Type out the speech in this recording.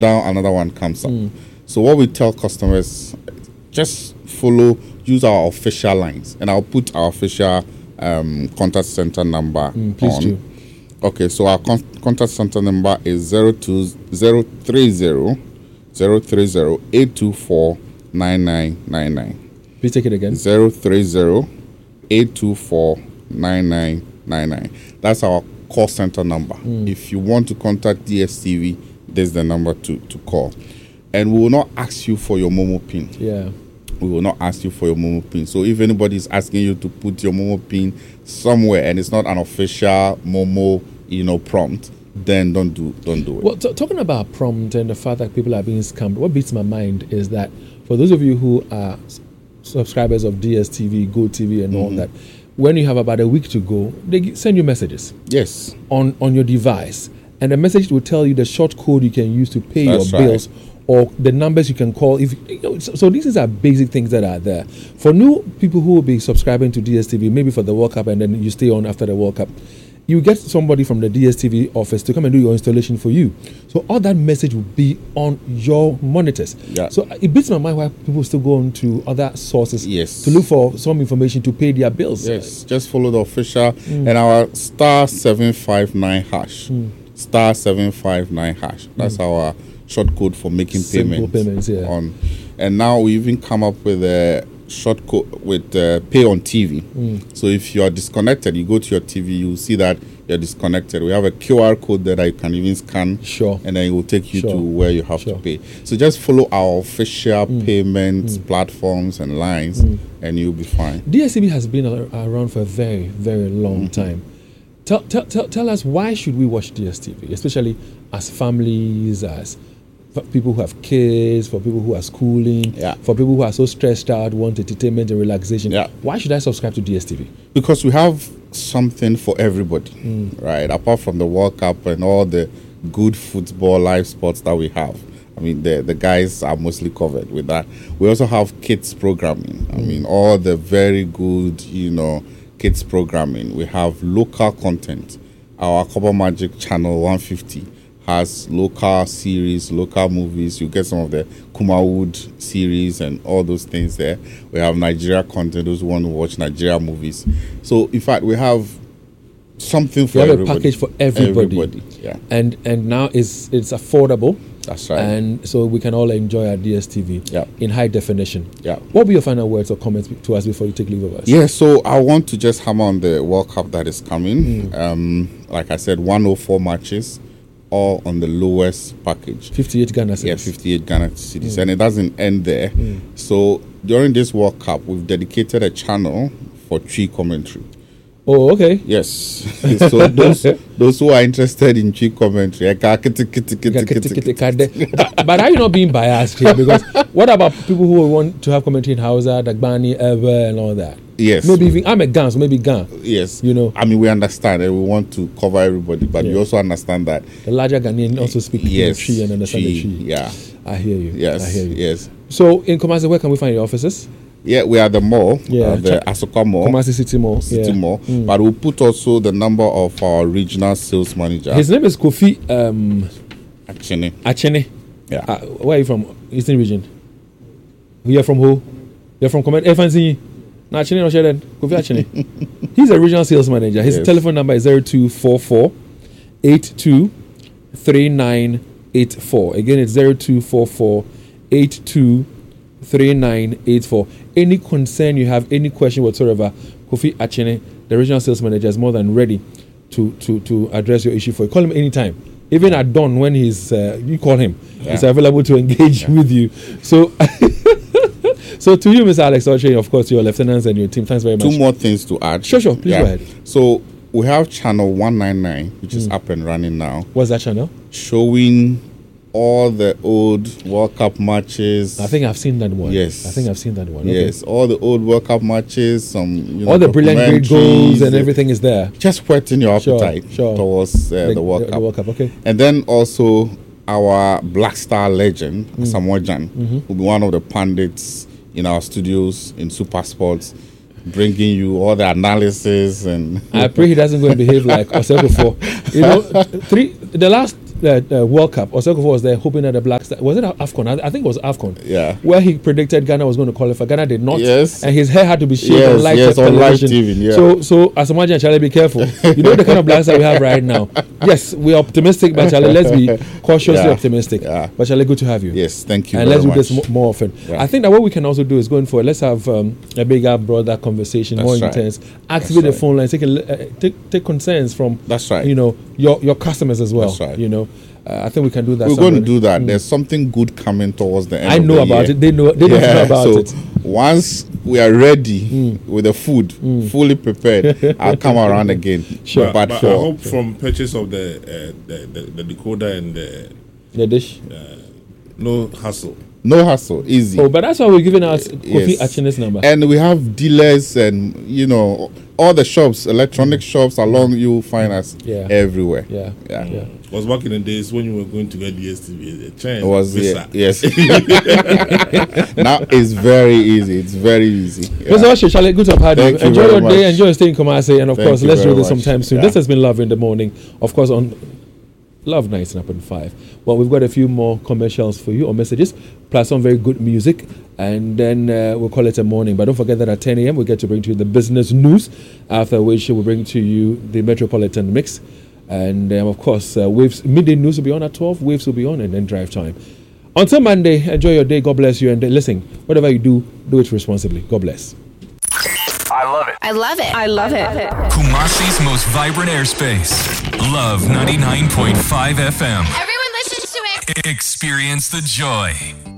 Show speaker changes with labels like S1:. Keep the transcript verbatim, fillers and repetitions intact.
S1: down, another one comes up.
S2: Mm.
S1: So what we tell customers, just follow, use our official lines, and I'll put our official um, contact center number
S2: Mm, please
S1: on.
S2: do.
S1: Okay, so our con- contact center number is zero two zero three zero zero three zero eight two four nine nine nine nine.
S2: Please take it again.
S1: zero three zero eight two four nine nine nine nine. That's our call center number.
S2: Mm.
S1: If you want to contact D S T V, there's the number to, to call. And we will not ask you for your Momo PIN.
S2: Yeah.
S1: We will not ask you for your Momo PIN. So if anybody is asking you to put your Momo PIN somewhere and it's not an official Momo, you know, prompt, then don't do don't do it.
S2: Well, t- talking about prompt and the fact that people are being scammed, what beats my mind is that for those of you who are s- subscribers of D S T V, GoTV, and all
S1: Mhm.
S2: that, when you have about a week to go, they g- send you messages
S1: Yes.
S2: on, on your device, and the message will tell you the short code you can use to pay
S1: That's
S2: your
S1: right.
S2: bills or the numbers you can call. If you know, so, so these are basic things that are there for new people who will be subscribing to D S T V, maybe for the World Cup, and then you stay on after the World Cup. You get somebody from the D S T V office to come and do your installation for you. So all that message will be on your monitors.
S1: Yeah.
S2: So it beats my mind why people still go on to other sources
S1: Yes.
S2: to look for some information to pay their bills.
S1: Yes, just follow the official
S2: Mm.
S1: and our star seven five nine hash.
S2: Mm.
S1: Star seven five nine hash. That's our short code for making
S2: Simple
S1: payments.
S2: payments, yeah.
S1: On, and now we even come up with a short code with uh, pay on T V.
S2: Mm.
S1: So if you are disconnected, you go to your T V, you see that you're disconnected. We have a Q R code that I can even scan.
S2: Sure.
S1: And then it will take you
S2: Sure.
S1: to where you have
S2: Sure.
S1: to pay. So just follow our official
S2: Mm.
S1: payment
S2: Mm.
S1: platforms and lines,
S2: Mm.
S1: and you'll be fine.
S2: D S T V has been a- around for a very, very long
S1: Mm-hmm.
S2: time. Tell, tell, tell, tell us, why should we watch D S T V, especially as families, as for people who have kids, for people who are schooling,
S1: Yeah.
S2: for people who are so stressed out, want entertainment and relaxation.
S1: Yeah.
S2: Why should I subscribe to D S T V?
S1: Because we have something for everybody, right? Apart from the World Cup and all the good football live sports that we have. I mean, the the guys are mostly covered with that. We also have kids programming. I mean, all the very good, you know, kids programming. We have local content. Our Cover Magic channel one fifty has local series, local movies. You get some of the Kumawood series and all those things there. We have Nigeria content, those who want to watch Nigeria movies. So, in fact, we have something for
S2: We have a
S1: everybody.
S2: package for everybody.
S1: Everybody, yeah.
S2: And and now it's it's affordable.
S1: That's right.
S2: And so we can all enjoy our D S T V
S1: Yeah.
S2: in high definition.
S1: Yeah.
S2: What will be your final words or comments to us before you take leave of us?
S1: Yeah, so I want to just hammer on the World Cup that is coming.
S2: Mm.
S1: Um, like I said, one oh four matches, all on the lowest package.
S2: fifty-eight Ghana
S1: Yeah,
S2: cedis.
S1: fifty-eight Ghana cedis,
S2: Mm.
S1: and it doesn't end there.
S2: Mm.
S1: So during this World Cup, we've dedicated a channel for tree commentary.
S2: Oh, okay.
S1: Yes. So those those who are interested in tree commentary, I ca- kiti- kiti- kiti-
S2: But,
S1: kiti- kiti.
S2: but are you not being biased here? Because what about people who want to have commentary in Hausa, Dagbani, Ever, and all that?
S1: Yes.
S2: Maybe even, I'm a Gan, so maybe Gan.
S1: Yes.
S2: You know,
S1: I mean, we understand and we want to cover everybody, but we
S2: Yeah.
S1: also understand that
S2: the larger Ghanaian also speak
S1: yes,
S2: the tree and understand
S1: tree,
S2: the tree.
S1: yeah.
S2: I hear you.
S1: Yes.
S2: I hear you.
S1: Yes.
S2: So in Kumasi, where can we find your offices?
S1: Yeah, we are the mall,
S2: Yeah,
S1: uh, the
S2: check-
S1: Asoka Mall,
S2: Kumasi City Mall.
S1: City
S2: yeah.
S1: Mall.
S2: Mm.
S1: But we'll put also the number of our regional sales manager.
S2: His name is Kofi um,
S1: Actually,
S2: Achene.
S1: yeah.
S2: Uh, where are you from? Eastern region. You're from who? You're from Command F N C. No, Achene, no, Sheldon. Kofi Achene. He's a regional sales manager. His
S1: Yes.
S2: telephone number is zero two four four eight two three nine eight four. Again, it's zero two four four eight two three nine eight four. Any concern you have, any question whatsoever, Kofi Achene, the regional sales manager, is more than ready to to to address your issue for you. Call him anytime. Even at dawn when he's, uh, you call him.
S1: Yeah.
S2: He's available to engage
S1: Yeah.
S2: with you. So, so to you, Mister Alex Oche, of course, your lieutenants and your team, thanks very much.
S1: Two more things to add.
S2: Sure, sure. Please go ahead.
S1: So we have channel one ninety-nine, which is
S2: Mm.
S1: up and running now,
S2: What's that channel?
S1: showing all the old World Cup matches.
S2: I think I've seen that one.
S1: Yes.
S2: I think I've seen that one. Okay.
S1: Yes, all the old World Cup matches, some you know,
S2: All the brilliant great goals and
S1: documentaries,
S2: everything is there.
S1: Just whetting your
S2: Sure,
S1: appetite
S2: sure.
S1: towards uh, the, World
S2: the,
S1: Cup.
S2: World Cup, okay.
S1: And then also our Black Star legend,
S2: Mm.
S1: Samuel Jan,
S2: Mhm.
S1: will be one of the pundits in our studios in Super Sports, bringing you all the analysis and
S2: I pray he doesn't go and behave like Osebofo. You know, three the last uh, uh, World Cup, Oseko was there hoping that the Black Stars, was it AFCON? I, I think it was AFCON.
S1: Yeah.
S2: Where he predicted Ghana was going to qualify. Ghana did not.
S1: Yes.
S2: And his hair had to be shaved
S1: Yes,
S2: on live
S1: yes, on live
S2: television.
S1: T V, yeah.
S2: So, so as a imagine, Charlie, be careful. You know the kind of Black Stars we have right now. Yes, we're optimistic, but Charlie, let's be cautiously
S1: Yeah.
S2: optimistic.
S1: Yeah.
S2: But Charlie, good to have you.
S1: Yes, thank you
S2: And
S1: very
S2: let's do
S1: much.
S2: this mo- more often.
S1: Yeah.
S2: I think that what we can also do is going forward. Let's have um, a bigger, broader conversation,
S1: That's
S2: more
S1: right.
S2: intense. Activate the
S1: right.
S2: phone lines. Take, a, li- uh, take take concerns from
S1: That's right.
S2: you know your your customers as well.
S1: That's right.
S2: You know, uh, I think we can do that.
S1: We're going to
S2: somewhere.
S1: do that. There's something good coming towards the end
S2: I
S1: of
S2: know
S1: the
S2: about
S1: year.
S2: it. They know. They don't know about
S1: so
S2: it.
S1: once we are ready with the food, fully prepared, I'll come around again.
S2: Sure.
S3: But,
S1: But,
S3: but I
S1: for
S3: hope from purchase of the, uh, the, the the decoder and the
S2: The dish.
S3: no hassle.
S1: no hassle, easy.
S2: Oh, but that's why we're giving out Kofi
S1: Yes.
S2: Achine's number.
S1: And we have dealers and, you know, all the shops, electronic shops along, you find us
S2: Yeah.
S1: everywhere.
S2: Yeah.
S1: Yeah.
S2: Yeah.
S3: Was back in the days when you were going to get D S T V, a chance.
S1: It was,
S3: Visa.
S1: yeah, yes. Now it's very easy. It's very easy. Yeah.
S2: Mister Osho, Charlie, good to have had you.
S1: Thank you
S2: Enjoy
S1: very
S2: your day,
S1: much.
S2: enjoy your stay in Kumasi, and of
S1: Thank
S2: course,
S1: you
S2: let's do
S1: very
S2: this
S1: much.
S2: sometime soon.
S1: Yeah.
S2: This has been Love in the Morning, of course, on Love Nights and Up in Five. Well, we've got a few more commercials for you or messages, plus some very good music, and then uh, we'll call it a morning. But don't forget that at ten a.m. we get to bring to you the business news, after which we'll bring to you the Metropolitan Mix. And um, of course, uh, Waves midday news will be on at twelve. Waves will be on, and then drive time. Until Monday, enjoy your day. God bless you. And uh, listen, whatever you do, do it responsibly. God bless.
S4: I love it.
S5: I love it. I love it.
S4: Kumasi's most vibrant airspace. Love ninety-nine point five F M.
S5: Everyone listens to it.
S4: Experience the joy.